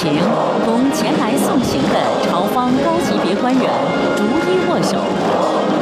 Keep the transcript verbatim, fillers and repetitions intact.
情，同前来送行的朝方高级别官员逐一握手。